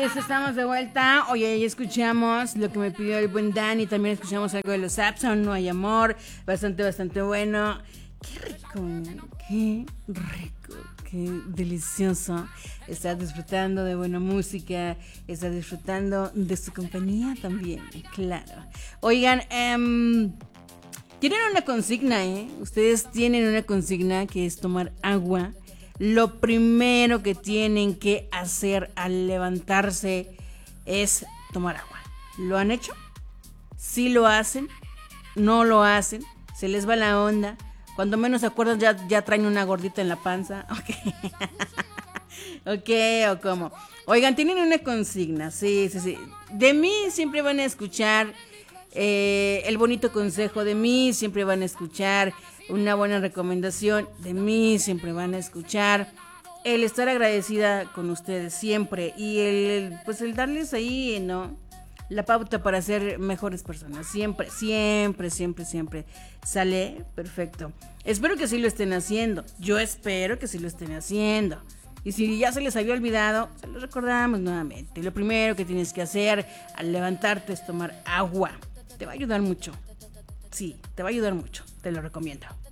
señores, estamos de vuelta. Oye, ya escuchamos lo que me pidió el buen Dani. También escuchamos algo de los Sapson, No hay amor. Bastante bueno. Qué rico, qué delicioso. Estar disfrutando de buena música. Estar disfrutando de su compañía también, claro. Oigan, tienen una consigna, ¿eh? Ustedes tienen una consigna que es tomar agua. Lo primero que tienen que hacer al levantarse es tomar agua. ¿Lo han hecho? ¿Sí lo hacen? ¿No lo hacen? ¿Se les va la onda? Cuando menos se acuerdan ya traen una gordita en la panza. Ok, o cómo. Oigan, tienen una consigna, sí. De mí siempre van a escuchar el bonito consejo, de mí siempre van a escuchar una buena recomendación, de mí siempre van a escuchar el estar agradecida con ustedes siempre y el darles ahí, ¿no?, la pauta para ser mejores personas. Siempre sale perfecto. Espero que sí lo estén haciendo. Yo espero que sí lo estén haciendo. Y si ya se les había olvidado, se los recordamos nuevamente. Lo primero que tienes que hacer al levantarte es tomar agua. Te va a ayudar mucho. Sí, te va a ayudar mucho. Te lo recomiendo.